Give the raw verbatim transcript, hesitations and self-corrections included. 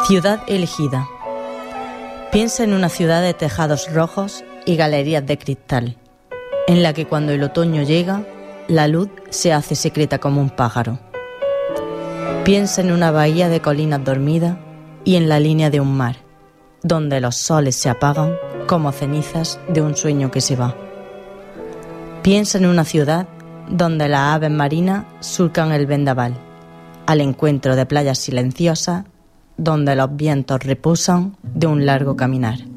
Ciudad elegida. Piensa en una ciudad de tejados rojos y galerías de cristal, en la que cuando el otoño llega, la luz se hace secreta como un pájaro. Piensa en una bahía de colinas dormidas y en la línea de un mar, donde los soles se apagan como cenizas de un sueño que se va. Piensa en una ciudad donde las aves marinas surcan el vendaval, al encuentro de playas silenciosas donde los vientos reposan de un largo caminar.